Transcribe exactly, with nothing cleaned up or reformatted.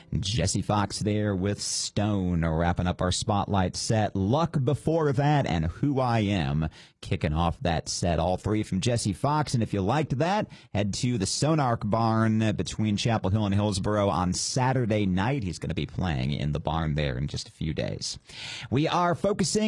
Jesse Fox there with Stone, wrapping up our spotlight set. Luck before that, and Who I Am kicking off that set. All three from Jesse Fox. And if you liked that, head to the Sonark Barn between Chapel Hill and Hillsboro on Saturday night. He's going to be playing in the barn there in just a few days. We are focusing